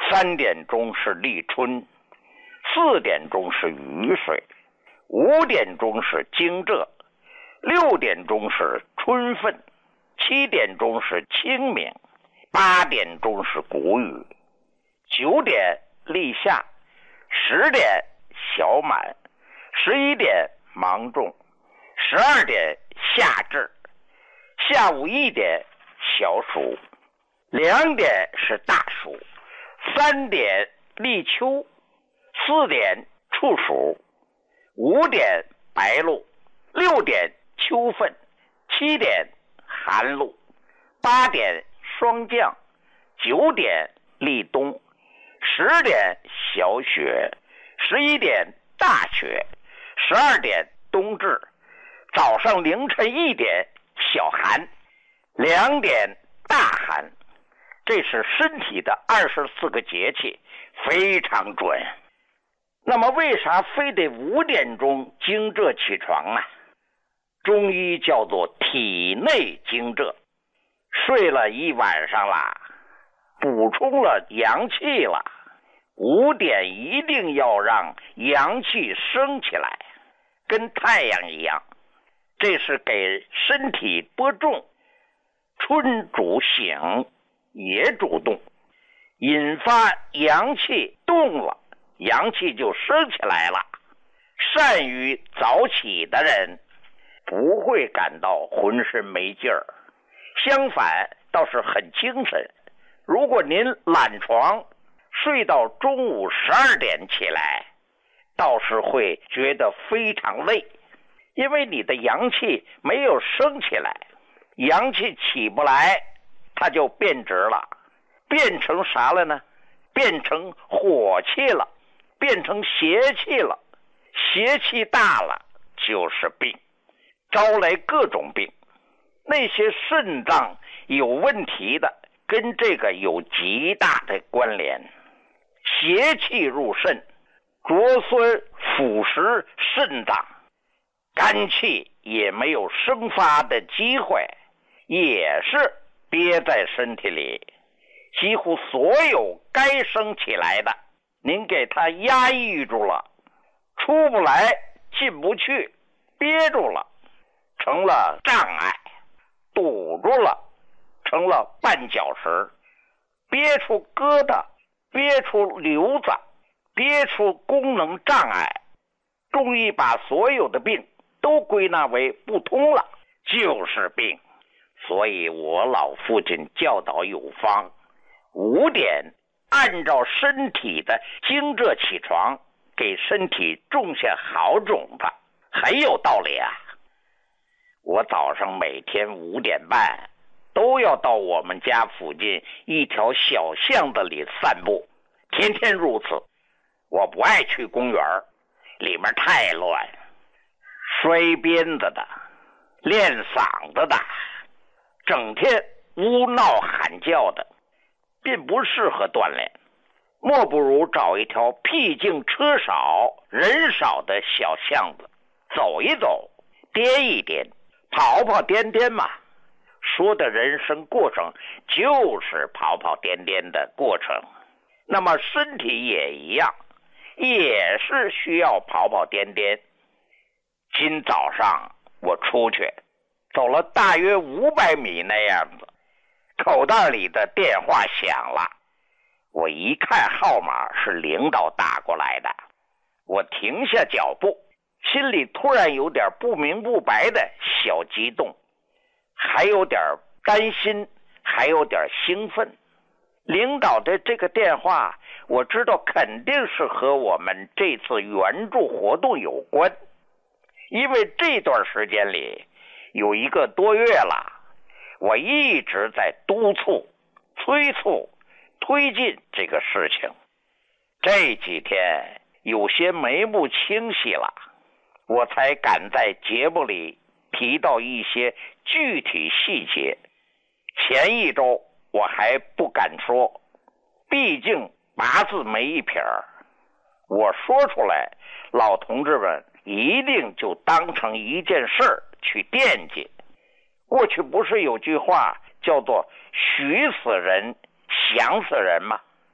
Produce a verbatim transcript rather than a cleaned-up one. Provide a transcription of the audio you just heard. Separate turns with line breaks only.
三点钟是立春，四点钟是雨水，五点钟是惊蛰，六点钟是春分，七点钟是清明，八点钟是谷雨，九点立夏，十点小满，十一点芒种，十二点夏至，下午一点小暑，两点是大暑，三点立秋，四点处暑，五点白露，六点秋分，七点寒露，八点霜降，九点立冬，十点小雪，十一点大雪，十二点冬至，早上凌晨一点小寒，两点大寒。这是身体的二十四个节气，非常准。那么为啥非得五点钟惊蛰起床呢？中医叫做体内惊蛰，睡了一晚上了，补充了阳气了，五点一定要让阳气升起来，跟太阳一样，这是给身体播种。春主醒，也主动，引发阳气动了，阳气就升起来了。善于早起的人不会感到浑身没劲儿，相反倒是很精神。如果您懒床睡到中午十二点起来，倒是会觉得非常累，因为你的阳气没有升起来，阳气起不来，它就变质了，变成啥了呢？变成火气了，变成邪气了，邪气大了就是病，招来各种病。那些肾脏有问题的，跟这个有极大的关联。邪气入肾，灼酸腐蚀肾脏，肝气也没有生发的机会，也是憋在身体里。几乎所有该升起来的，您给它压抑住了，出不来，进不去，憋住了，成了障碍，堵住了，成了绊脚石，憋出疙瘩，憋出瘤子，憋出功能障碍。中医把所有的病都归纳为不通了，就是病。所以我老父亲教导有方，五点按照身体的惊蛰起床，给身体种下好种子，很有道理啊。我早上每天五点半都要到我们家附近一条小巷子里散步，天天如此。我不爱去公园，里面太乱，摔鞭子的，练嗓子的，整天呜闹喊叫的，并不适合锻炼。莫不如找一条僻静车少人少的小巷子，走一走，颠一颠，跑跑颠颠嘛。说的人生过程就是跑跑颠颠的过程，那么身体也一样，也是需要跑跑颠颠。今早上我出去走了大约五百米那样子，口袋里的电话响了，我一看号码是领导打过来的，我停下脚步，心里突然有点不明不白的小激动，还有点担心，还有点兴奋。领导的这个电话，我知道肯定是和我们这次援助活动有关，因为这段时间里有一个多月了，我一直在督促、催促、推进这个事情。这几天有些眉目清晰了，我才敢在节目里提到一些具体细节。前一周我还不敢说，毕竟八字没一撇儿，我说出来，老同志们一定就当成一件事儿去惦记。过去不是有句话叫做许死人想死人吗？